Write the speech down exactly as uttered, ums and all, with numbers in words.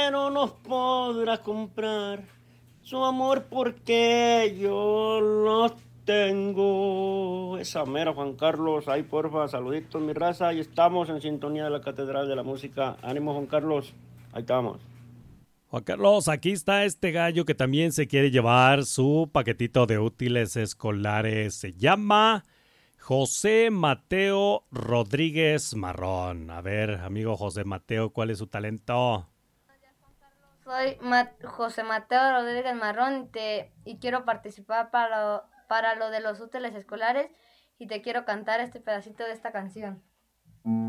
dinero nos podrá comprar su amor porque yo los tengo. Esa mera, Juan Carlos. Ahí, porfa, saluditos, mi raza. Y estamos en sintonía de la Catedral de la Música. Ánimo, Juan Carlos. Ahí estamos. Juan Carlos, aquí está este gallo que también se quiere llevar su paquetito de útiles escolares. Se llama José Mateo Rodríguez Marrón. A ver, amigo José Mateo, ¿cuál es su talento? Soy Ma- José Mateo Rodríguez Marrón y, te, y quiero participar para lo, para lo de los útiles escolares y te quiero cantar este pedacito de esta canción.